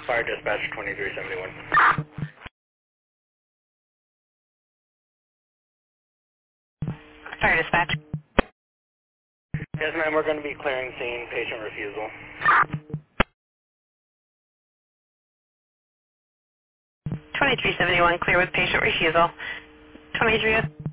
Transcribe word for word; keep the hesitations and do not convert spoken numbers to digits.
Fire dispatch twenty-three seventy-one. Fire dispatch. Yes, ma'am, we're going to be clearing scene, patient refusal. twenty-three seventy-one, clear with patient refusal. twenty-three